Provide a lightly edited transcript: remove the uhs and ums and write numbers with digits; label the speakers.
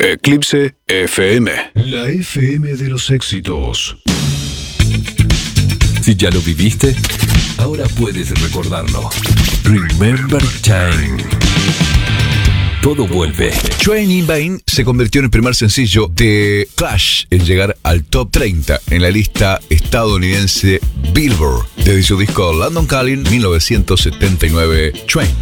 Speaker 1: Eclipse FM. La FM de los éxitos.
Speaker 2: Si ya lo viviste, ahora puedes recordarlo. Remember Time. Todo vuelve.
Speaker 3: Train in Vain se convirtió en el primer sencillo de Clash en llegar al top 30 en la lista estadounidense Billboard desde su disco London Calling 1979, Train.